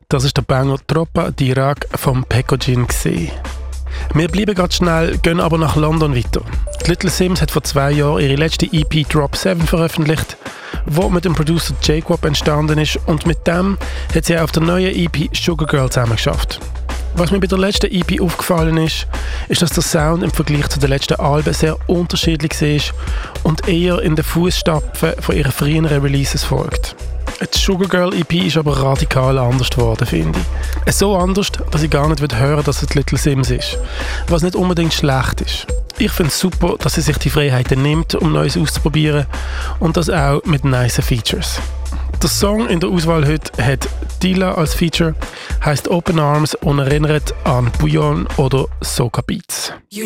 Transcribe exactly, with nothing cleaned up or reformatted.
Das ist der Banger «Troppa di Rag» vom Pekojin gesehen. Wir bleiben ganz schnell, gehen aber nach London weiter. Die Little Simz hat vor zwei Jahren ihre letzte E P «Drop seven» veröffentlicht, wo mit dem Producer Jacob entstanden ist, und mit dem hat sie auf der neuen E P «Sugar Girl» zusammengeschafft. Was mir bei der letzten E P aufgefallen ist, ist, dass der Sound im Vergleich zu den letzten Alben sehr unterschiedlich ist und eher in den Fußstapfen von ihren früheren Releases folgt. Die Sugar Girl E P ist aber radikal anders geworden, finde ich. So anders, dass ich gar nicht hören will, dass es die Little Simz ist. Was nicht unbedingt schlecht ist. Ich finde es super, dass sie sich die Freiheiten nimmt, um Neues auszuprobieren, und das auch mit nice Features. Der Song in der Auswahl heute hat Dilla als Feature, heisst Open Arms und erinnert an Bouillon oder Soca Beats. You